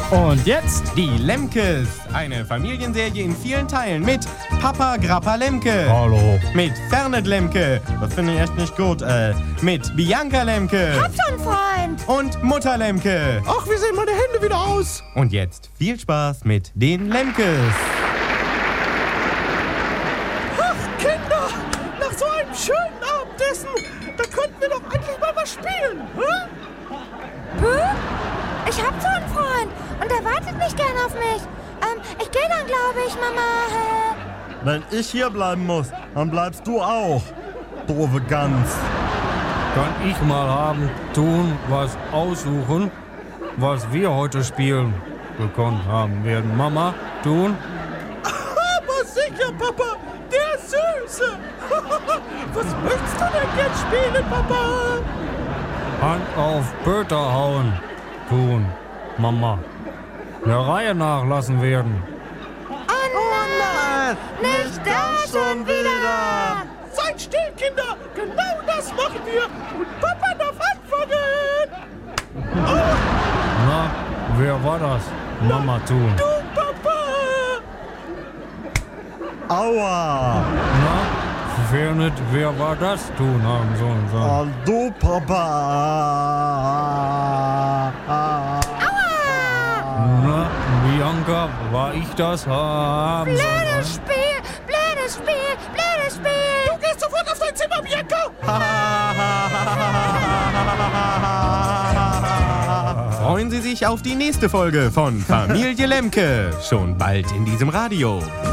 Und jetzt die Lemkes. Eine Familienserie in vielen Teilen mit Papa Grappa Lemke. Hallo. Mit Fernet Lemke. Das finde ich echt nicht gut. Mit Bianca Lemke. Hab schon Freund. Und Mutter Lemke. Ach, wie sehen meine Hände wieder aus? Und jetzt viel Spaß mit den Lemkes. Ach, Kinder, nach so einem schönen Abendessen, da könnten wir doch endlich mal was spielen, hä? Ich hab so einen Freund und der wartet nicht gern auf mich. Ich gehe dann, glaube ich, Mama. Wenn ich hier bleiben muss, dann bleibst du auch, doofe Gans. Kann ich mal haben, tun, was aussuchen, was wir heute spielen bekommen haben werden. Mama, tun? Aber sicher, Papa, der Süße. Was möchtest du denn jetzt spielen, Papa? Hand auf Böter hauen, tun, Mama. Der Reihe nach lassen werden. Oh nein, nicht da schon wieder. Seid still, Kinder, genau das machen wir. Und Papa darf anfangen. Na, wer war das? Mama, tun. Du, Papa. Aua! Na, wer nicht, wer war das? Tun haben sollen. Oh, du Papa! Na, Bianca, war ich das? Haben sollen. Blödes Spiel, blödes Spiel, blödes Spiel. Du gehst sofort auf dein Zimmer, Bianca. Freuen Sie sich auf die nächste Folge von Familie Lemke. Schon bald in diesem Radio.